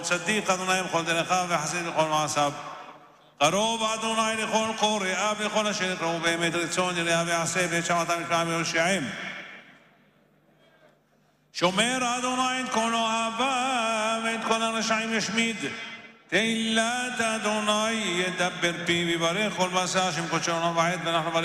צדיק אדוני בכל דרכיו וחסיד בכל מעשיו. קרוב אדוני לכל קוראיו ולכל אשר יקראו באמת רצון יראה ויעשה ואת שמעתם יקרא ויושיעם. שומר אדוני את כל אוהביו ואת כל הרשעים ישמיד. תהילת אדוני ידבר פיו ויברך כל בשר שם קודשו עולם ועד ואנחנו